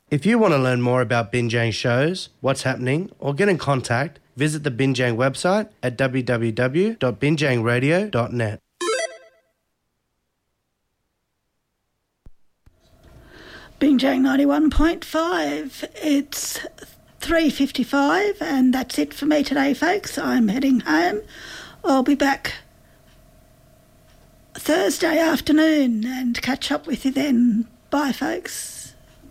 If you want to learn more about Binjang shows, what's happening, or get in contact, visit the Binjang website at www.binjangradio.net. Binjang 91.5. It's 3:55 and that's it for me today, folks. I'm heading home. I'll be back Thursday afternoon and catch up with you then. Bye, folks.